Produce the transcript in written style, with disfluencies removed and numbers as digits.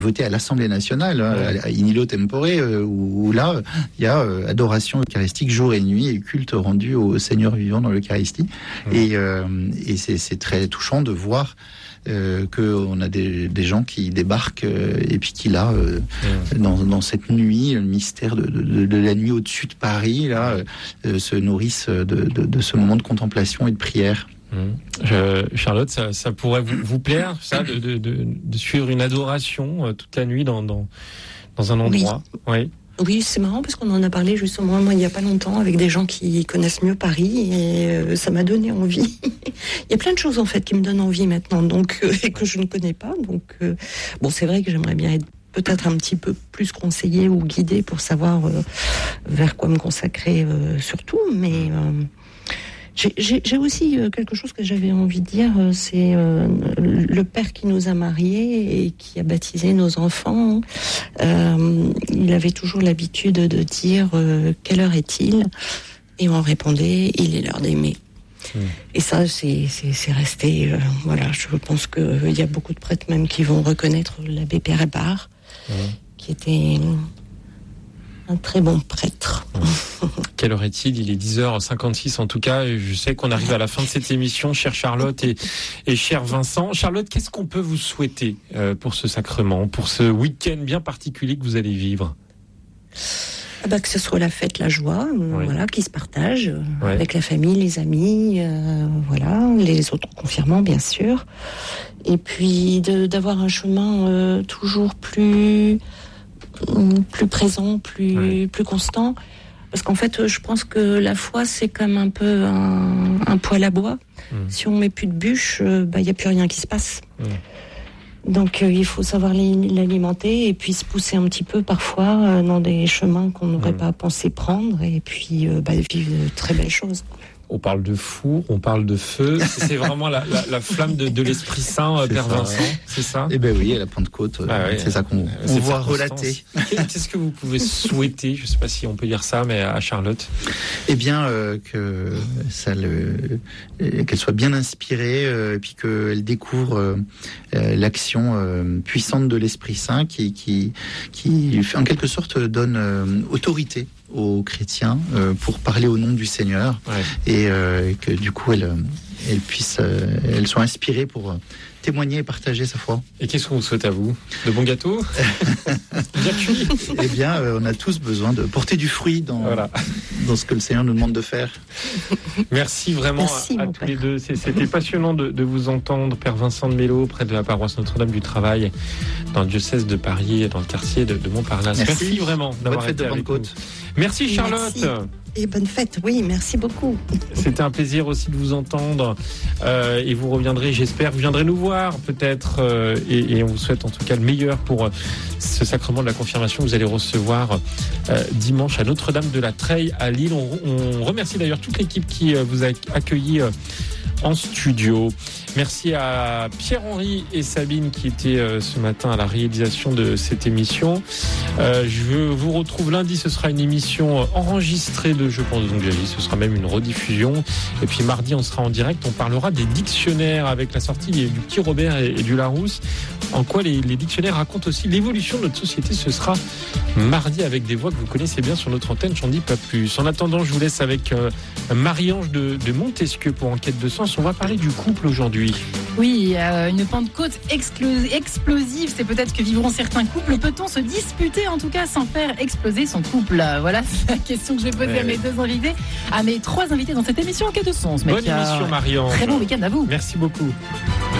voté à l'Assemblée nationale, à In Illo Tempore, où là, il y a adoration eucharistique jour et nuit et culte rendu au Seigneur vivant dans l'Eucharistie. Et c'est très touchant de voir qu'on a des gens qui débarquent et puis qui là, dans cette nuit, le mystère de la nuit au-dessus de Paris, là, se nourrissent de ce moment de contemplation et de prière. Charlotte, ça pourrait vous plaire, ça, de suivre une adoration toute la nuit dans un endroit. Oui, c'est marrant parce qu'on en a parlé justement moi il n'y a pas longtemps avec des gens qui connaissent mieux Paris et ça m'a donné envie. Il y a plein de choses en fait qui me donnent envie maintenant, donc et que je ne connais pas. Donc bon, c'est vrai que j'aimerais bien être peut-être un petit peu plus conseillée ou guidée pour savoir vers quoi me consacrer surtout, mais j'ai aussi quelque chose que j'avais envie de dire, c'est le père qui nous a mariés et qui a baptisé nos enfants. Il avait toujours l'habitude de dire quelle heure est-il ? Et on répondait il est l'heure d'aimer. Et ça, c'est resté. Voilà, je pense qu'il y a beaucoup de prêtres même qui vont reconnaître l'abbé Pierre Hébert, qui était un très bon prêtre. Quelle heure est-il ? Il est 10h56 en tout cas. Je sais qu'on arrive à la fin de cette émission, chère Charlotte et cher Vincent. Charlotte, qu'est-ce qu'on peut vous souhaiter pour ce sacrement, pour ce week-end bien particulier que vous allez vivre ? Que ce soit la fête, la joie, voilà, qui se partage avec la famille, les amis, voilà, les autres confirmants bien sûr. Et puis d'avoir un chemin toujours plus présent, plus constant. Parce qu'en fait, je pense que la foi, c'est comme un peu un poêle à bois. Si on met plus de bûches, il n'y a plus rien qui se passe. Donc, il faut savoir l'alimenter et puis se pousser un petit peu parfois dans des chemins qu'on n'aurait pas pensé prendre et puis vivre de très belles choses. On parle de four, on parle de feu. C'est vraiment la flamme de l'Esprit Saint, Père Vincent, c'est ça ? Eh bien oui, à la Pentecôte, c'est ça qu'on voit relater. Qu'est-ce que vous pouvez souhaiter, je ne sais pas si on peut dire ça, mais à Charlotte ? Eh bien, qu'elle soit bien inspirée, et puis qu'elle découvre l'action puissante de l'Esprit Saint qui, en quelque sorte, donne autorité aux chrétiens pour parler au nom du Seigneur et que du coup elles soient inspirées pour témoigner et partager sa foi. Et qu'est-ce qu'on vous souhaite à vous ? De bons gâteaux ? Bien cuits ? Eh bien, on a tous besoin de porter du fruit dans ce que le Seigneur nous demande de faire. Merci vraiment à tous les deux. C'était passionnant de vous entendre, Père Vincent de Mello, près de la paroisse Notre-Dame du Travail, dans le diocèse de Paris, dans le quartier de Montparnasse. Merci vraiment d'avoir été avec nous. Merci Charlotte. Merci. Et bonne fête, oui, merci beaucoup. C'était un plaisir aussi de vous entendre et vous reviendrez, j'espère, vous viendrez nous voir peut-être et on vous souhaite en tout cas le meilleur pour ce sacrement de la confirmation que vous allez recevoir dimanche à Notre-Dame de la Treille à Lille. On remercie d'ailleurs toute l'équipe qui vous a accueilli en studio. Merci à Pierre-Henri et Sabine qui étaient ce matin à la réalisation de cette émission. Je vous retrouve lundi, ce sera une émission enregistrée de Je pense donc j'agis, ce sera même une rediffusion. Et puis mardi, on sera en direct, on parlera des dictionnaires avec la sortie du petit Robert et du Larousse. En quoi les dictionnaires racontent aussi l'évolution de notre société. Ce sera mardi avec des voix que vous connaissez bien sur notre antenne, j'en dis pas plus. En attendant, je vous laisse avec Marie-Ange de Montesquieu pour Enquête de Sens. On va parler du couple aujourd'hui. Oui, une Pentecôte explosive, c'est peut-être que vivront certains couples. Peut-on se disputer en tout cas sans faire exploser son couple ? Voilà, c'est la question que je vais poser à mes deux invités, à mes trois invités dans cette émission Enquête de Sens. Bonne émission Marie-Ange. Très bon week-end à vous. Merci beaucoup.